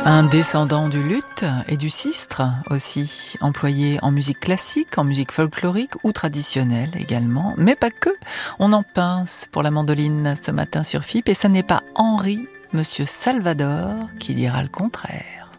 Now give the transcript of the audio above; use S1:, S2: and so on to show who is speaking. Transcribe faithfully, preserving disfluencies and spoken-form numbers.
S1: Un descendant du luth et du sistre aussi, employé en musique classique, en musique folklorique ou traditionnelle également, mais pas que. On en pince pour la mandoline ce matin sur F I P et ça n'est pas Henri, Monsieur Salvador, qui dira le contraire.